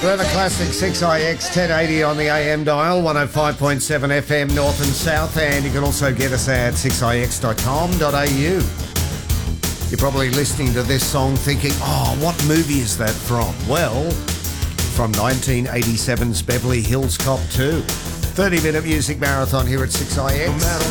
Forever Classic 6IX 1080 on the AM dial, 105.7 FM north and south, and you can also get us at 6ix.com.au. You're probably listening to this song thinking, oh, what movie is that from? Well, from 1987's Beverly Hills Cop 2. 30-minute music marathon here at 6IX.